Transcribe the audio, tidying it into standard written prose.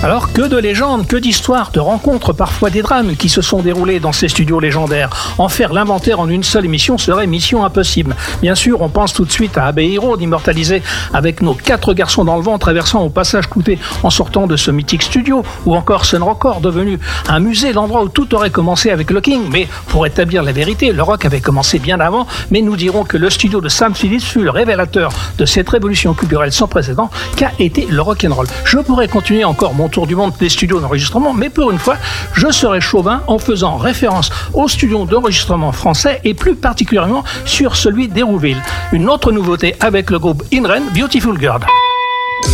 Alors que de légendes, que d'histoires, de rencontres, parfois des drames qui se sont déroulés dans ces studios légendaires. En faire l'inventaire en une seule émission serait mission impossible. Bien sûr, on pense tout de suite à Abbey Road, immortalisé avec nos 4 garçons dans le vent traversant au passage Clouté en sortant de ce mythique studio, ou encore Sun Record, devenu un musée, l'endroit où tout aurait commencé avec le King. Mais pour établir la vérité, le rock avait commencé bien avant, mais nous dirons que le studio de Sam Phillips fut le révélateur de cette révolution culturelle sans précédent qu'a été le rock'n'roll. Je pourrais continuer encore mon tour du monde des studios d'enregistrement, mais pour une fois, je serai chauvin en faisant référence aux studios d'enregistrement français et plus particulièrement sur celui d'Hérouville. Une autre nouveauté avec le groupe In Rain, Beautiful Girl.